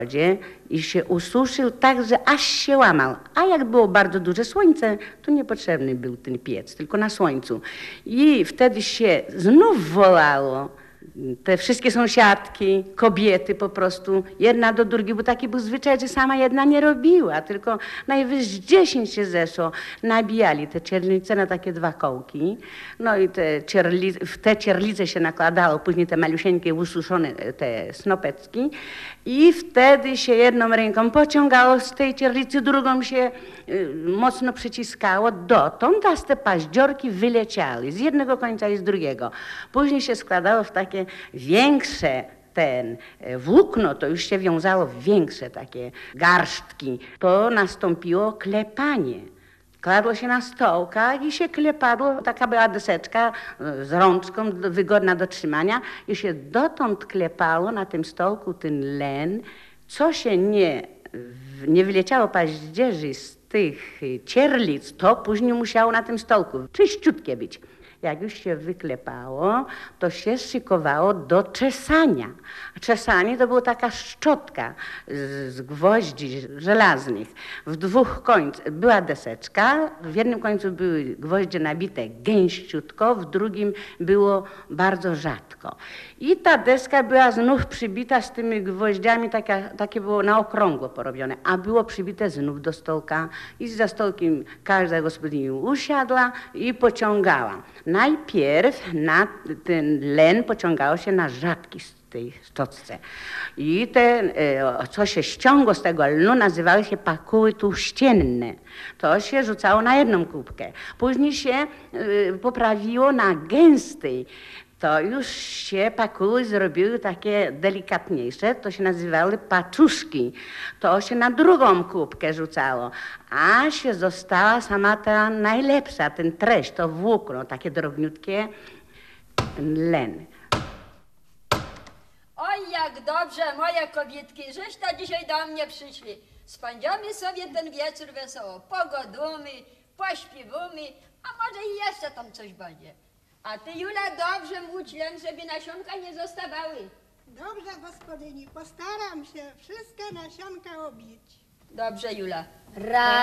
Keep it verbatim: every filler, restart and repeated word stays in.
i się ususzył tak, że aż się łamał. A jak było bardzo duże słońce, to niepotrzebny był ten piec, tylko na słońcu. I wtedy się znów wolało. Te wszystkie sąsiadki, kobiety po prostu, jedna do drugiej, bo taki był zwyczaj, że sama jedna nie robiła, tylko najwyżej dziesięć się zeszło. Nabijali te cierlice na takie dwa kołki, no i te cierli, w te cierlice się nakładało później te malusieńkie, ususzone te snopeczki i wtedy się jedną ręką pociągało z tej cierlicy, drugą się y, mocno przyciskało dotąd, aż te paździorki wyleciały z jednego końca i z drugiego. Później się składało w takie większe ten włókno, to już się wiązało w większe takie garstki. To nastąpiło klepanie. Kładło się na stołkach i się klepadło, taka była deseczka z rączką wygodna do trzymania i się dotąd klepało na tym stołku ten len, co się nie, nie wyleciało paździerzy z tych cierlic, to później musiało na tym stołku czyściutkie być. Jak już się wyklepało, to się szykowało do czesania. A czesanie to była taka szczotka z, z gwoździ żelaznych. W dwóch końcach była deseczka, w jednym końcu były gwoździe nabite gęściutko, w drugim było bardzo rzadko. I ta deska była znów przybita z tymi gwoździami, taka, takie było na okrągło porobione, a było przybite znów do stołka i za stołkiem każda gospodyni usiadła i pociągała. Najpierw na ten len pociągało się na rzadki z tej stoczce. I te, co się ściągło z tego lnu, nazywały się pakuły tłuścienne. To się rzucało na jedną kubkę. Później się poprawiło na gęstej. To już się pakuły zrobiły takie delikatniejsze, to się nazywały paczuszki. To się na drugą kubkę rzucało, a się została sama ta najlepsza, ten treść, to włókno, takie drobniutkie, ten len. Oj, jak dobrze, moje kobietki, żeście dzisiaj do mnie przyszli. Spędzamy sobie ten wieczór wesoło, pogodujmy, pośpiewamy, a może i jeszcze tam coś będzie. A ty, Jula, dobrze młódź len, żeby nasionka nie zostawały. Dobrze, gospodyni, postaram się wszystkie nasionka obić. Dobrze, Jula. Raz.